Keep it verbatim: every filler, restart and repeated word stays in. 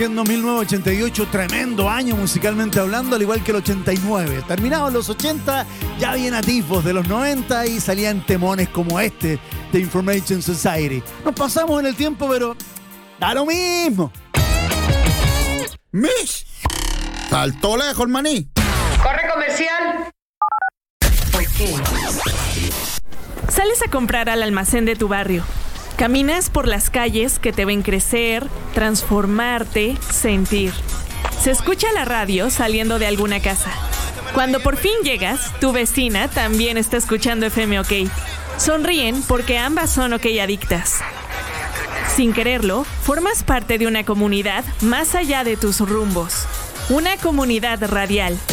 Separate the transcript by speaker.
Speaker 1: Siendo mil novecientos ochenta y ocho, tremendo año musicalmente hablando, al igual que el ochenta y nueve. Terminados los ochenta, ya bien atisbos de los noventa y salían temones como este de Information Society. Nos pasamos en el tiempo, pero da lo mismo.
Speaker 2: ¡Mish! Saltó lejos, maní.
Speaker 3: ¡Corre comercial!
Speaker 4: Sales a comprar al almacén de tu barrio. Caminas por las calles que te ven crecer, transformarte, sentir. Se escucha la radio saliendo de alguna casa. Cuando por fin llegas, tu vecina también está escuchando F M OK. Sonríen porque ambas son OK adictas. Sin quererlo, formas parte de una comunidad más allá de tus rumbos. Una comunidad radial.